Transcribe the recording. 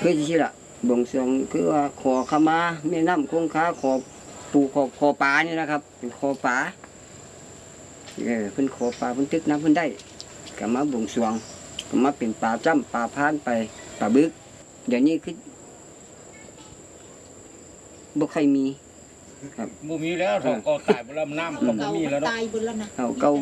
คือที่ละบวงสรวงคือว่าขอขมาแม่น้ำคงคาขอปูขอปลานี่นะครับเป็นขอปลาเพิ่นขอปลาเพิ่นตึกน้ำเพิ่นได้ก็มาบวงสรวงก็มาเป็นปลาจ้ำปลาพานไปปลาบึกเดี๋ยวนี้คือบ่ค่อยมีครับบ่มีแล้วเขาก็ตายบ่แล้วน้ำก็บ่มีแล้วเนาะตายเบิดแล้วนะเก่า